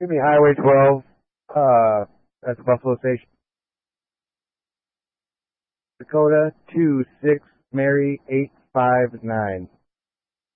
Give me Highway 12, at the Buffalo Station. Dakota 26 Mary 859.